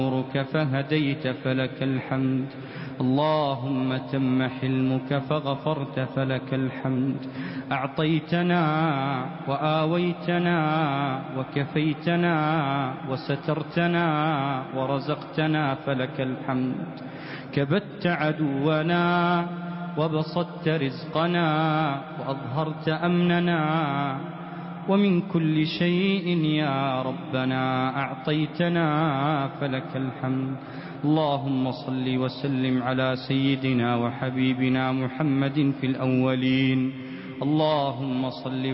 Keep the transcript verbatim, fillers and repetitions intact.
نورك فهديت فلك الحمد. اللهم تم حلمك فغفرت فلك الحمد. أعطيتنا وآويتنا وكفيتنا وسترتنا ورزقتنا فلك الحمد. كبت عدونا وبسطت رزقنا وأظهرت أمننا، ومن كل شيء يا ربنا أعطيتنا فلك الحمد. اللهم صل وسلم على سيدنا وحبيبنا محمد في الأولين. اللهم صل